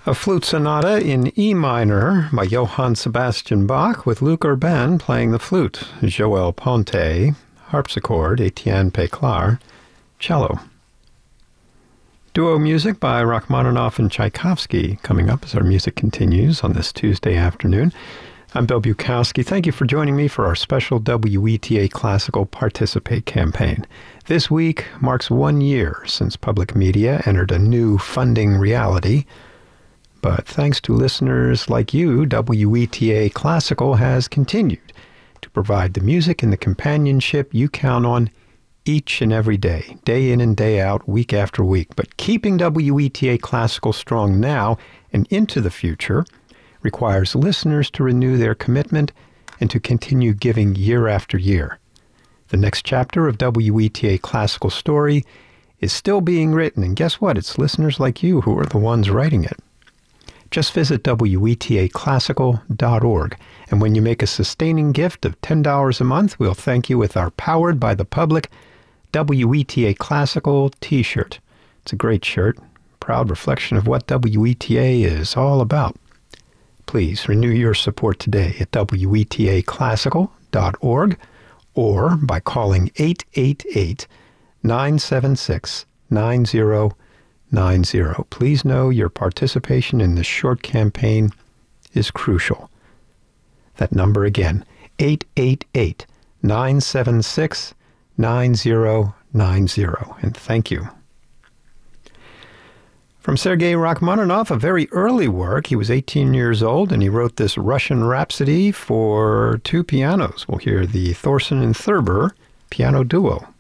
A flute sonata in E minor by Johann Sebastian Bach with Luc Urbain playing the flute, Joël Ponty, harpsichord, Etienne Péclar, cello. Duo music by Rachmaninoff and Tchaikovsky coming up as our music continues on this Tuesday afternoon. I'm Bill Bukowski. Thank you for joining me for our special WETA Classical Participate campaign. This week marks 1 year since public media entered a new funding reality. But thanks to listeners like you, WETA Classical has continued to provide the music and the companionship you count on each and every day, day in and day out, week after week. But keeping WETA Classical strong now and into the future requires listeners to renew their commitment and to continue giving year after year. The next chapter of WETA Classical story is still being written, and guess what? It's listeners like you who are the ones writing it. Just visit WETAClassical.org, and when you make a sustaining gift of $10 a month, we'll thank you with our Powered by the Public WETA Classical t-shirt. It's a great shirt, proud reflection of what WETA is all about. Please renew your support today at WETAClassical.org or by calling 888-976-9090. Please know your participation in this short campaign is crucial. That number again, 888-976-9090. And thank you. From Sergei Rachmaninoff, a very early work. He was 18 years old and he wrote this Russian Rhapsody for two pianos. We'll hear the Thorson and Thurber piano duo.